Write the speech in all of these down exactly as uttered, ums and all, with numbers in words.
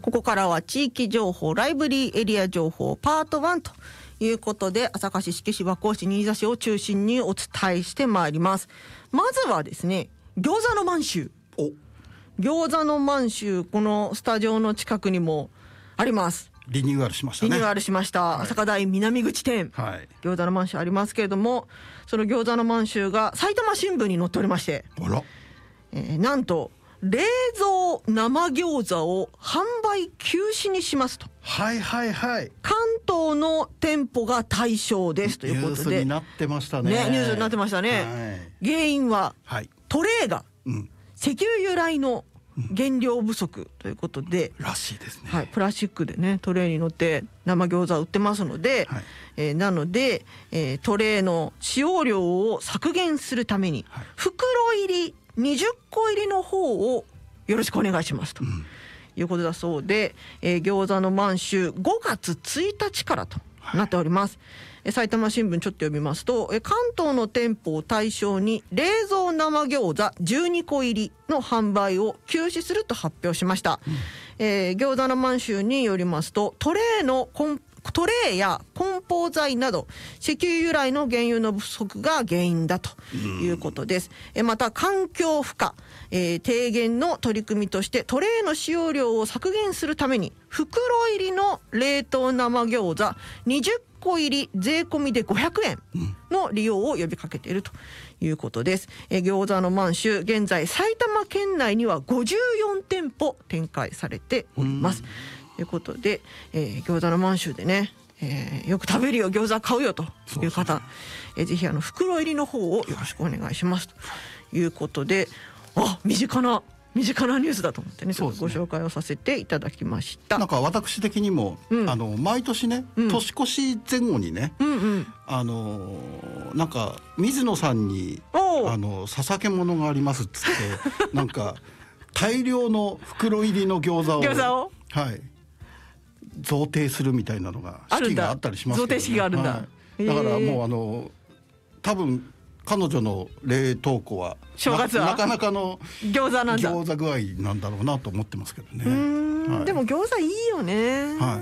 ここからは地域情報ライブリーエリア情報パートワンということで、朝霞市、志木市、和光市、新座市を中心にお伝えしてまいります。まずはですね、餃子の満州。お餃子の満州、このスタジオの近くにもあります。 リニューアルしましたね。 リニューアルしました、はい、朝霞台南口店、はい、餃子の満州ありますけれども、その餃子の満州が埼玉新聞に載っておりまして、あら、えー、なんと冷蔵生餃子を販売休止にしますと。 はいはいはい。 関東の店舗が対象ですということで、 ニュースになってましたね。 ね、ニュースになってましたね。はい、原因は、はい、トレーが、うん、石油由来の原料不足ということで、 うん、らしいですね。 はい、プラスチックでねトレーに乗って生餃子売ってますので、はい、えー、なので、えー、トレーの使用量を削減するために、はい、袋入りにじゅっこ入りの方をよろしくお願いしますと、うん、いうことだそうで、えー、餃子の満州ごがつついたちからとなっております。はい、埼玉新聞ちょっと読みますと、え関東の店舗を対象に冷蔵生餃子じゅうにこ入りの販売を休止すると発表しました。うん、えー、餃子の満州によりますと、トレーのコントレーや梱包材など石油由来の原油の不足が原因だということです。えまた環境負荷、えー、低減の取り組みとしてトレーの使用量を削減するために袋入りの冷凍生餃子にじゅっこ入り税込みでごひゃくえんの利用を呼びかけているということです。えー、餃子の満州、現在埼玉県内にはごじゅうよんてんぽ展開されております。ということで、えー、餃子の満州でね、えー、よく食べるよ餃子買うよという方、ね、えー、ぜひあの袋入りの方をよろしくお願いしますということで、あ、身近な身近なニュースだと思ってね、ちょっとご紹介をさせていただきました。 なんか私的にも、うん、あの毎年ね、うん、年越し前後にね、うんうん、あのなんか水野さんにあの捧げ物がありますっつってなんか大量の袋入りの餃子を餃子をはい贈呈するみたいなのが式があったりしますけど、ね、 贈呈式があるんだ、はい、 だからもうあの多分彼女の冷凍庫は正月はな, なかなかの餃子なんだ餃子具合なんだろうなと思ってますけどね。 うーん、はい、でも餃子いいよね、 はい、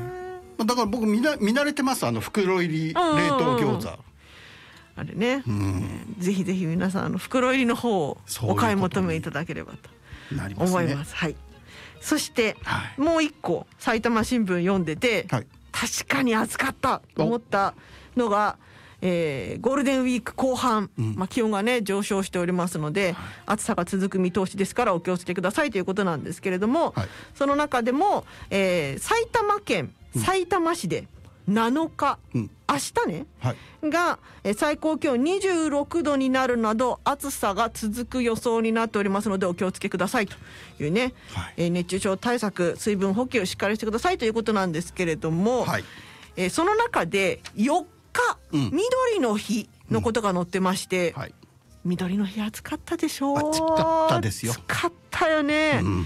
だから僕見な見慣れてます、あの袋入り冷凍餃子、 あれね、うん、ぜひぜひ皆さんあの袋入りの方をお買い求めいただければと思います。はい、そして、はい、もう一個埼玉新聞読んでて、はい、確かに暑かったと思ったのが、えー、ゴールデンウィーク後半、うん、まあ、気温がね上昇しておりますので、はい、暑さが続く見通しですからお気をつけくださいということなんですけれども、はい、その中でも、えー、埼玉県さいたま市でなのか、うん、明日ね、はい、が、えー、最高気温にじゅうろくどになるなど暑さが続く予想になっておりますのでお気をつけくださいというね、はい、えー、熱中症対策水分補給をしっかりしてくださいということなんですけれども、はい、えー、その中でよっか、うん、緑の日のことが載ってまして、うん、はい、緑の日暑かったでしょう。 暑かったですよ。 暑かったよね、うん、